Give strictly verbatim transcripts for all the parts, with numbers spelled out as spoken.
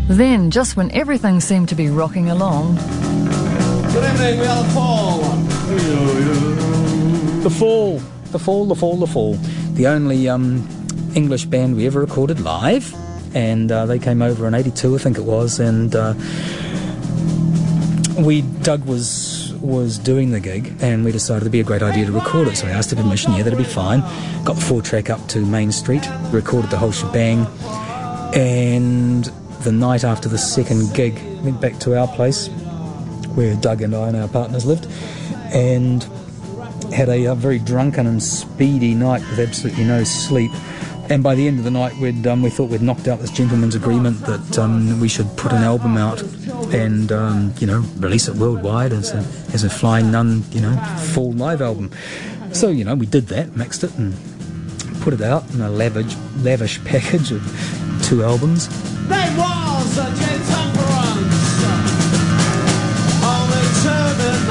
Then, just when everything seemed to be rocking along... Good evening, we are The Fall. The Fall. The Fall, The Fall, The Fall. The only um, English band we ever recorded live. And uh, they came over in eighty-two, I think it was, and uh, we, Doug was was doing the gig, and we decided it'd be a great idea to record it, so I asked for permission. Yeah, that'd be fine. Got the four track up to Main Street, recorded the whole shebang, and the night after the second gig, went back to our place, where Doug and I and our partners lived, and had a, a very drunken and speedy night with absolutely no sleep. And by the end of the night, we'd um, we thought we'd knocked out this gentleman's agreement that um, we should put an album out and um, you know, release it worldwide as a as a Flying Nun, you know, full live album. So you know, we did that, mixed it, and put it out in a lavish lavish package of two albums. There was a temperance on the turban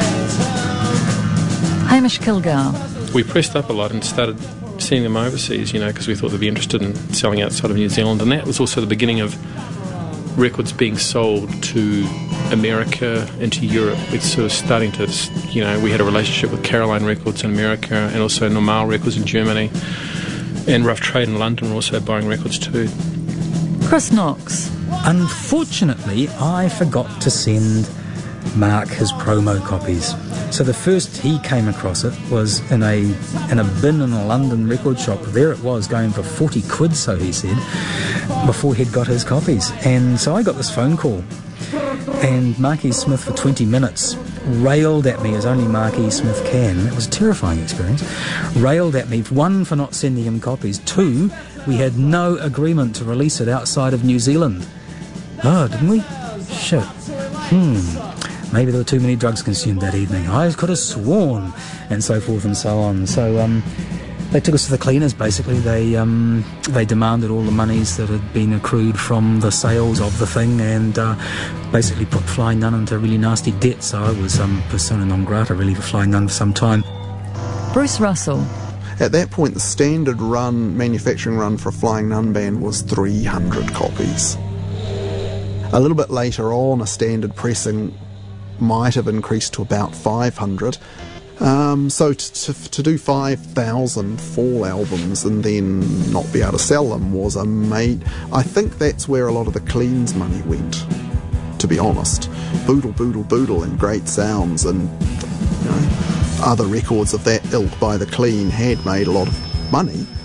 on town. Hamish Kilgour. We pressed up a lot and started sending them overseas, you know, because we thought they'd be interested in selling outside of New Zealand, and that was also the beginning of records being sold to America and to Europe. It's sort of starting to, you know, we had a relationship with Caroline Records in America and also Normal Records in Germany, and Rough Trade in London were also buying records too. Chris Knox. Unfortunately, I forgot to send Mark his promo copies. So the first he came across it was in a in a bin in a London record shop. There it was, going for forty quid, so he said, before he'd got his copies. And so I got this phone call, and Mark E. Smith for twenty minutes railed at me as only Mark E. Smith can. It was a terrifying experience. Railed at me, one, for not sending him copies. Two, we had no agreement to release it outside of New Zealand. Oh, didn't we? Shit. Hmm. Maybe there were too many drugs consumed that evening. I could have sworn, and so forth and so on. So um, they took us to the cleaners, basically. They um, they demanded all the monies that had been accrued from the sales of the thing, and uh, basically put Flying Nun into really nasty debt. So I was um, persona non grata, really, for Flying Nun for some time. Bruce Russell. At that point, the standard run, manufacturing run for a Flying Nun band was three hundred copies. A little bit later on, a standard pressing might have increased to about five hundred. Um, so to, to, to do five thousand Fall albums and then not be able to sell them was a mate. I think that's where a lot of the Clean's money went, to be honest. Boodle, Boodle, Boodle and Great Sounds and, you know, other records of that ilk by the Clean had made a lot of money.